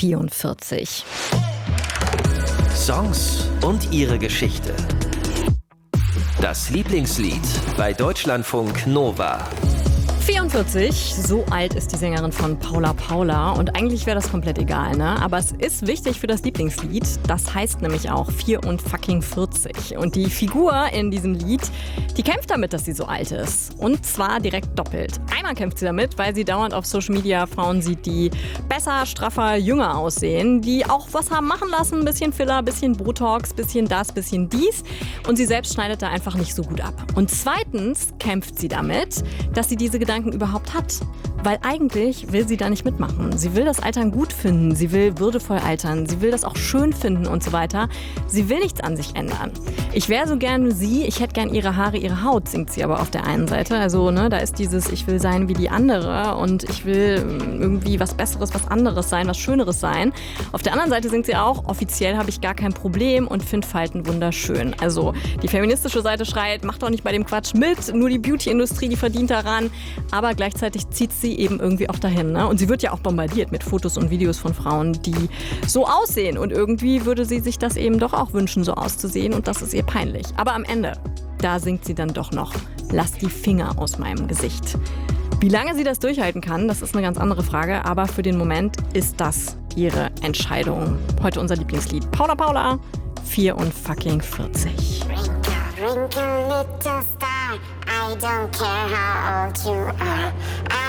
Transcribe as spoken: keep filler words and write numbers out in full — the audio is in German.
vierundvierzig. Songs und ihre Geschichte. Das Lieblingslied bei Deutschlandfunk Nova. vierundvierzig, so alt ist die Sängerin von Paula Paula und eigentlich wäre das komplett egal, ne? Aber es ist wichtig für das Lieblingslied, das heißt nämlich auch vierundvierzig. Und die Figur in diesem Lied, die kämpft damit, dass sie so alt ist. Und zwar direkt doppelt. Einmal kämpft sie damit, weil sie dauernd auf Social Media Frauen sieht, die besser, straffer, jünger aussehen, die auch was haben machen lassen, ein bisschen Filler, ein bisschen Botox, bisschen das, bisschen dies. Und sie selbst schneidet da einfach nicht so gut ab. Und zweitens kämpft sie damit, dass sie diese Gedanken überhaupt hat. Weil eigentlich will sie da nicht mitmachen. Sie will das Altern gut finden, sie will würdevoll altern, sie will das auch schön finden und so weiter. Sie will nichts an sich ändern. Ich wäre so gern sie, ich hätte gern ihre Haare, ihre Haut, singt sie aber auf der einen Seite. Also ne, da ist dieses, ich will sein wie die andere und ich will irgendwie was Besseres, was anderes sein, was Schöneres sein. Auf der anderen Seite singt sie auch, offiziell habe ich gar kein Problem und finde Falten wunderschön. Also die feministische Seite schreit, mach doch nicht bei dem Quatsch mit, nur die Beauty-Industrie, die verdient daran. Aber gleichzeitig zieht sie eben irgendwie auch dahin. Ne? Und sie wird ja auch bombardiert mit Fotos und Videos von Frauen, die so aussehen. Und irgendwie würde sie sich das eben doch auch wünschen, so auszusehen. Und das ist ihr peinlich. Aber am Ende, da singt sie dann doch noch, lass die Finger aus meinem Gesicht. Wie lange sie das durchhalten kann, das ist eine ganz andere Frage. Aber für den Moment ist das ihre Entscheidung. Heute unser Lieblingslied. Paula Paula, vierundvierzig. Wrinkle, little star, I don't care how old you are. I